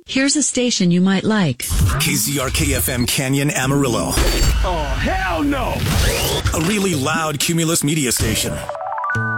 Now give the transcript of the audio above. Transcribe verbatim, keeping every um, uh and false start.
Here's a station you might like. K Z R K F M Canyon, Amarillo. Oh, hell no! A really loud Cumulus media station.